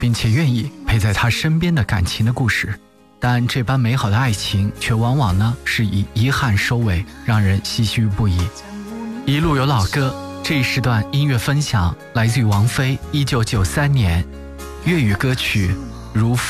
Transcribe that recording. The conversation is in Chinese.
并且愿意陪在他身边的感情的故事。但这般美好的爱情却往往呢是以遗憾收尾，让人唏嘘不已。一路有老歌，这一时段音乐分享来自于王菲1993年粤语歌曲《如风》。